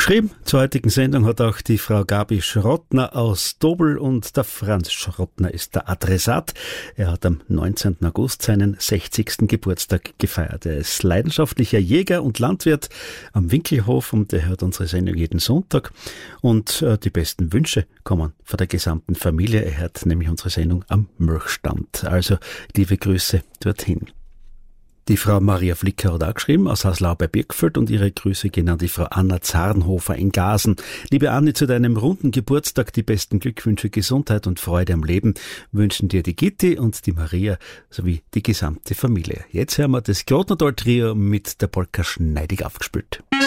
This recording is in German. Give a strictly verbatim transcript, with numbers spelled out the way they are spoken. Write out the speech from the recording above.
Geschrieben zur heutigen Sendung hat auch die Frau Gabi Schrottner aus Dobel und der Franz Schrottner ist der Adressat. Er hat am neunzehnten August seinen sechzigsten Geburtstag gefeiert. Er ist leidenschaftlicher Jäger und Landwirt am Winkelhof und er hört unsere Sendung jeden Sonntag. Und äh, die besten Wünsche kommen von der gesamten Familie. Er hört nämlich unsere Sendung am Milchstand. Also liebe Grüße dorthin. Die Frau Maria Flicker hat auch geschrieben, aus Haslau bei Birkfeld, und ihre Grüße gehen an die Frau Anna Zarnhofer in Gasen. Liebe Anni, zu deinem runden Geburtstag die besten Glückwünsche, Gesundheit und Freude am Leben wünschen dir die Gitti und die Maria sowie die gesamte Familie. Jetzt hören wir das Grotnertal-Trio mit der Polka Schneidig aufgespielt.